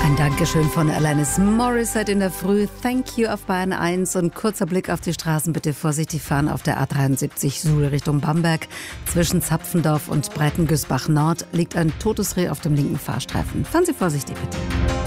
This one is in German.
Ein Dankeschön von Alanis Morissette in der Früh. Thank you auf Bayern 1 und kurzer Blick auf die Straßen. Bitte vorsichtig fahren auf der A73 Suhl Richtung Bamberg. Zwischen Zapfendorf und Breitengüßbach Nord liegt ein totes Reh auf dem linken Fahrstreifen. Fahren Sie vorsichtig bitte.